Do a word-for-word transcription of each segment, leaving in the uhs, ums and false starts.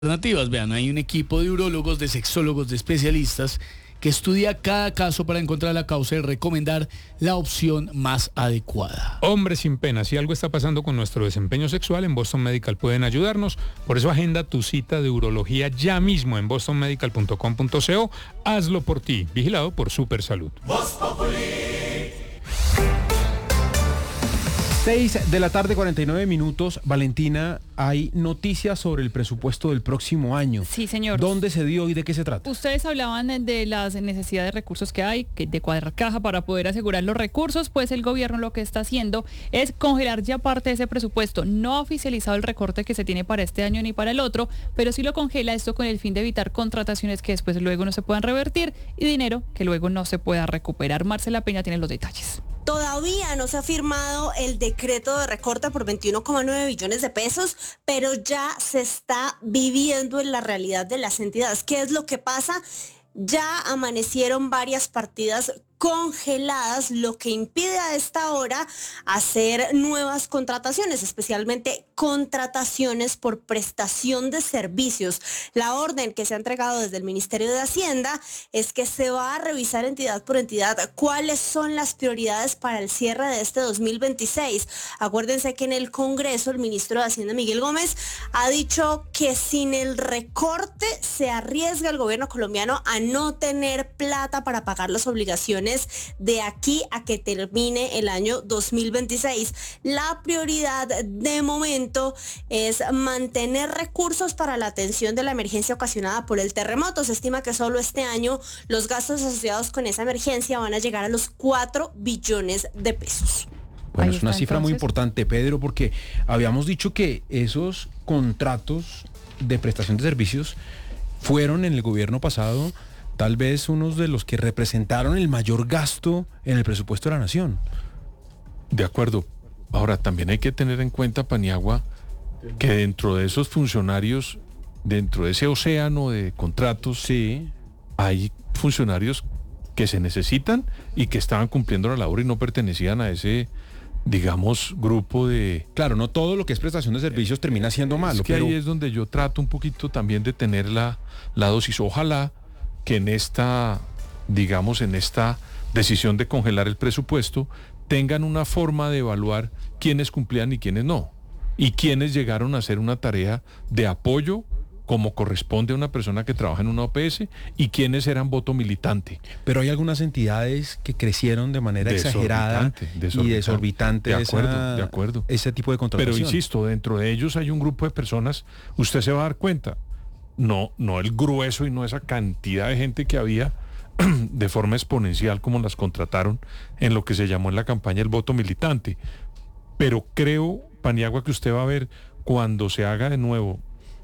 Alternativas. Vean, hay un equipo de urólogos, de sexólogos, de especialistas que estudia cada caso para encontrar la causa y recomendar la opción más adecuada. Hombre sin pena, si algo está pasando con nuestro desempeño sexual, en Boston Medical pueden ayudarnos. Por eso agenda tu cita de urología ya mismo en boston medical punto com punto co. Hazlo por ti, vigilado por Supersalud. seis de la tarde, cuarenta y nueve minutos. Valentina, hay noticias sobre el presupuesto del próximo año. Sí, señor. ¿Dónde se dio y de qué se trata? Ustedes hablaban de las necesidades de recursos que hay, que de cuadrar caja para poder asegurar los recursos, pues el gobierno lo que está haciendo es congelar ya parte de ese presupuesto. No ha oficializado el recorte que se tiene para este año ni para el otro, pero sí lo congela, esto con el fin de evitar contrataciones que después luego no se puedan revertir y dinero que luego no se pueda recuperar. Marcela Peña tiene los detalles. Todavía no se ha firmado el decreto de recorte por veintiuno coma nueve billones de pesos, pero ya se está viviendo en la realidad de las entidades. ¿Qué es lo que pasa? Ya amanecieron varias partidas congeladas, lo que impide a esta hora hacer nuevas contrataciones, especialmente contrataciones por prestación de servicios. La orden que se ha entregado desde el Ministerio de Hacienda es que se va a revisar entidad por entidad cuáles son las prioridades para el cierre de este dos mil veintiséis. Acuérdense que en el Congreso el ministro de Hacienda, Miguel Gómez, ha dicho que sin el recorte se arriesga el gobierno colombiano a no tener plata para pagar las obligaciones de aquí a que termine el año dos mil veintiséis. La prioridad de momento es mantener recursos para la atención de la emergencia ocasionada por el terremoto. Se estima que solo este año los gastos asociados con esa emergencia van a llegar a los cuatro billones de pesos. Bueno, Ahí es una está, cifra muy entonces. importante, Pedro, porque habíamos dicho que esos contratos de prestación de servicios fueron en el gobierno pasado tal vez unos de los que representaron el mayor gasto en el presupuesto de la nación. De acuerdo. Ahora, también hay que tener en cuenta, Paniagua, que dentro de esos funcionarios, dentro de ese océano de contratos, Sí. hay funcionarios que se necesitan y que estaban cumpliendo la labor y no pertenecían a ese, digamos, grupo de... Claro, no todo lo que es prestación de servicios termina siendo malo, Es que pero ahí es donde yo trato un poquito también de tener la, la dosis. Ojalá que en esta, digamos, en esta decisión de congelar el presupuesto, tengan una forma de evaluar quiénes cumplían y quiénes no. Y quiénes llegaron a hacer una tarea de apoyo como corresponde a una persona que trabaja en una O P S y quiénes eran voto militante. pero hay algunas entidades que crecieron de manera exagerada Desorbitantes, y desorbitantes. desorbitante De acuerdo, esa- de acuerdo. ese tipo de contratación. Pero insisto, dentro de ellos hay un grupo de personas, usted se va a dar cuenta, no, no el grueso y no esa cantidad de gente que había de forma exponencial como las contrataron en lo que se llamó en la campaña el voto militante. Pero creo, Paniagua, que usted va a ver cuando se haga de nuevo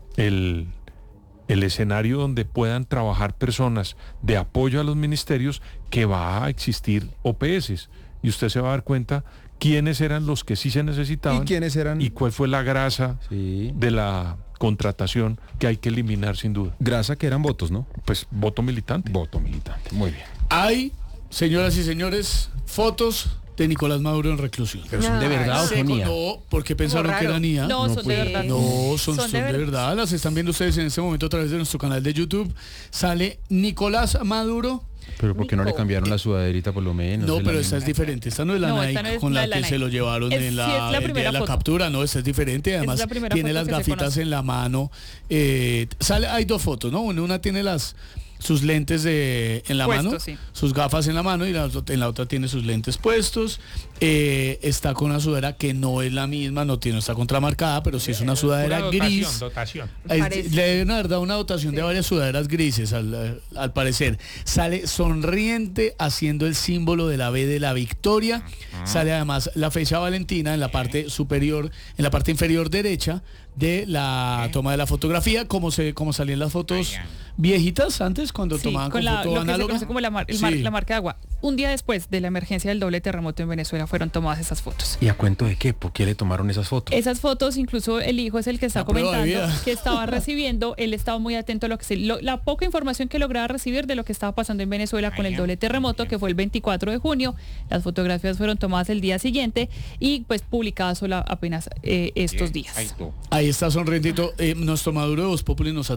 el, el escenario donde puedan trabajar personas de apoyo a los ministerios, que va a existir O P S. Y usted se va a dar cuenta quiénes eran los que sí se necesitaban ¿Y quiénes eran? y cuál fue la grasa Sí. de la contratación que hay que eliminar sin duda. Grasa que eran votos, ¿no? Pues voto militante. Voto militante. Muy bien. Hay, señoras y señores, fotos de Nicolás Maduro en reclusión. Pero son de verdad o Seco, son I A. no, porque pensaron que eran I A. No, son de verdad. No, son, son de verdad. Las están viendo ustedes en este momento a través de nuestro canal de YouTube. Sale Nicolás Maduro. Pero ¿por qué no le Nico. cambiaron la sudaderita por lo menos? No, de la pero misma? esta es diferente. Esta no es la No, Nike esta no es con la la, de la que Nike. se lo llevaron Es- en sí, la, es la el día primera de la foto. captura. No, esta es diferente. Además, la primera tiene foto las que se gafitas conoce. en la mano. Eh, sale, hay dos fotos, ¿no? Una, una tiene las sus lentes de, en la Puestos, mano, sí. sus gafas en la mano y la, en la otra tiene sus lentes puestos. Eh, está con una sudadera que no es la misma, no tiene, no está contramarcada, pero sí es una sudadera Pura gris. dotación, dotación. Es- Parece. le deben haber dado una dotación de varias sudaderas grises, al, al parecer. Sale sonriente haciendo el símbolo de la B de la victoria. Sale además la fecha Valentina en la parte superior, en la parte inferior derecha de la toma de la fotografía, como se como salían las fotos viejitas antes cuando Sí, tomaban con, con la, foto lo que se análoga. conoce como la, mar- el mar- Sí. la marca de agua. Un día después de la emergencia del doble terremoto en Venezuela fueron tomadas esas fotos. ¿Y a cuento de qué? ¿Por qué le tomaron esas fotos? Esas fotos, incluso el hijo es el que está La prueba de comentando vida. que estaba recibiendo, él estaba muy atento a lo que se, lo- la poca información que lograba recibir de lo que estaba pasando en Venezuela con el doble terremoto, que fue el veinticuatro de junio. Las fotografías fueron tomadas el día siguiente y pues publicadas solo apenas eh, estos días. Ahí está sonrientito. Eh, nuestro Maduro de Voz Populi nos ha